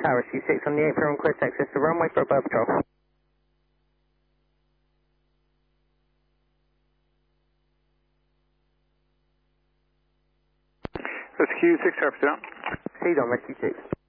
Tower, C6 on the 8 for request access to runway for above patrol. Rescue 6 Tower, proceed on. Proceed on, Rescue 6.